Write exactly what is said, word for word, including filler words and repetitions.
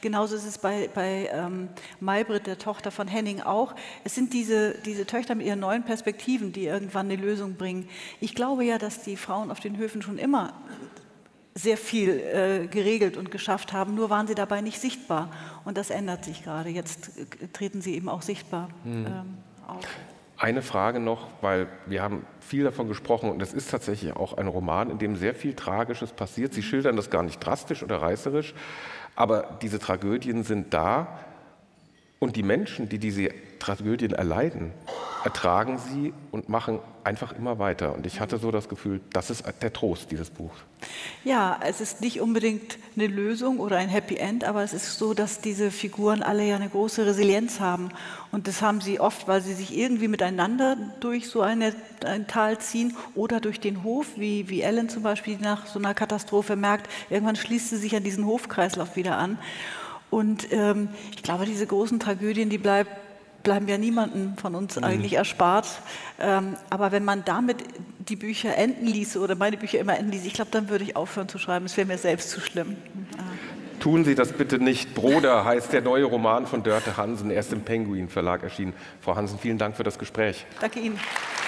Genauso ist es bei, bei ähm, Maybrit, der Tochter von Henning, auch. Es sind diese, diese Töchter mit ihren neuen Perspektiven, die irgendwann eine Lösung bringen. Ich glaube ja, dass die Frauen auf den Höfen schon immer sehr viel äh, geregelt und geschafft haben, nur waren sie dabei nicht sichtbar. Und das ändert sich gerade. Jetzt äh, treten sie eben auch sichtbar hm. ähm, auf. Eine Frage noch, weil wir haben viel davon gesprochen und es ist tatsächlich auch ein Roman, in dem sehr viel Tragisches passiert. Sie schildern das gar nicht drastisch oder reißerisch, aber diese Tragödien sind da und die Menschen, die diese Tragödien erleiden, ertragen sie und machen einfach immer weiter. Und ich hatte so das Gefühl, das ist der Trost dieses Buchs. Ja, es ist nicht unbedingt eine Lösung oder ein Happy End, aber es ist so, dass diese Figuren alle ja eine große Resilienz haben. Und das haben sie oft, weil sie sich irgendwie miteinander durch so eine, ein Tal ziehen oder durch den Hof, wie, wie Ellen zum Beispiel, die nach so einer Katastrophe merkt, irgendwann schließt sie sich an diesen Hofkreislauf wieder an. Und ähm, ich glaube, diese großen Tragödien, die bleiben, bleiben ja niemandem von uns mhm. eigentlich erspart. Ähm, aber wenn man damit die Bücher enden ließe oder meine Bücher immer enden ließe, ich glaube, dann würde ich aufhören zu schreiben. Es wäre mir selbst zu schlimm. Ja. Tun Sie das bitte nicht. Broder heißt der neue Roman von Dörte Hansen, erst im Penguin Verlag erschienen. Frau Hansen, vielen Dank für das Gespräch. Danke Ihnen.